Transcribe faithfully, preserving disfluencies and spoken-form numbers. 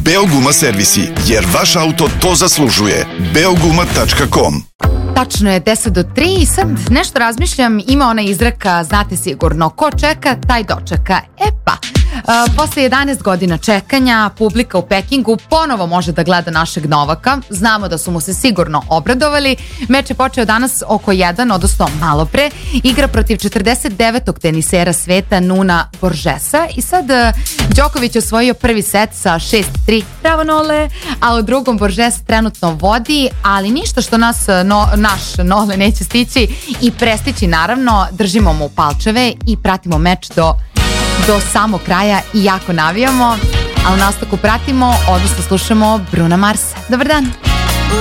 Beoguma servisi, jer vaš auto to zaslužuje. beoguma tačka com. Tačno je deset do tri i sad nešto razmišljam, ima ona izreka, znate sigurno, ko čeka, taj dočeka. E pa, Uh, posle jedanaest godina čekanja, publika u Pekingu ponovo može da gleda našeg Novaka. Znamo da su mu se sigurno obradovali. Meč je počeo danas oko jedan, odnosno malo pre. Igra protiv četrdeset devetog tenisera sveta Nuna Borgesa. I sad uh, Đoković osvojio prvi set sa šest tri, bravo Nole, a u drugom Borges trenutno vodi, ali ništa što nas, no, naš Nole neće stići i prestići naravno. Držimo mu palčeve i pratimo meč do do samog kraja i jako navijamo, a u nastavku pratimo, odnosno slušamo Bruna Marsa. Dobar dan!